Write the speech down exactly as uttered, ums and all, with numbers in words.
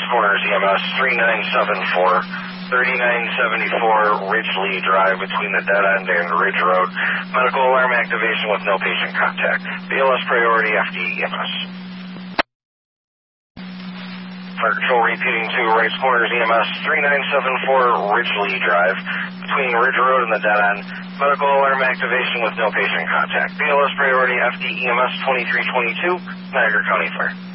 Corners E M S three nine seven four, thirty-nine seventy-four Ridgely Drive between the dead end and Ridge Road. Medical alarm activation with no patient contact. B L S priority F D E M S. Fire Control repeating to Rice Corners E M S three nine seven four Ridgely Drive between Ridge Road and the dead end. Medical alarm activation with no patient contact. B L S priority F D E M S twenty-three twenty-two, Niagara County Fire.